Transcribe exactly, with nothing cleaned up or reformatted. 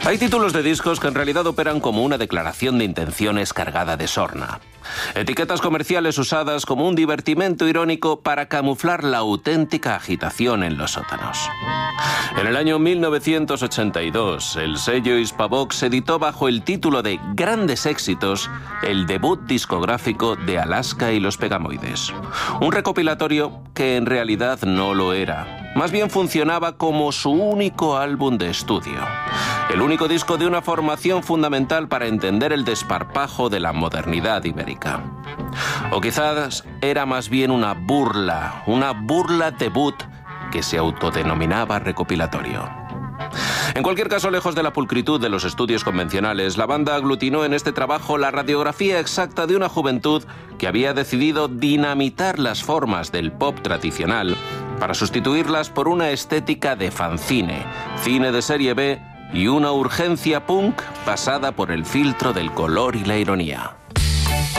Hay títulos de discos que en realidad operan como una declaración de intenciones cargada de sorna. Etiquetas comerciales usadas como un divertimento irónico para camuflar la auténtica agitación en los sótanos. En el año mil novecientos ochenta y dos, el sello Hispavox editó bajo el título de Grandes Éxitos el debut discográfico de Alaska y los Pegamoides. Un recopilatorio que en realidad no lo era. Más bien funcionaba como su único álbum de estudio. El único disco de una formación fundamental para entender el desparpajo de la modernidad ibérica. O quizás era más bien una burla, una burla debut que se autodenominaba recopilatorio. En cualquier caso, lejos de la pulcritud de los estudios convencionales, la banda aglutinó en este trabajo la radiografía exacta de una juventud que había decidido dinamitar las formas del pop tradicional para sustituirlas por una estética de fanzine, cine de serie B y una urgencia punk pasada por el filtro del color y la ironía.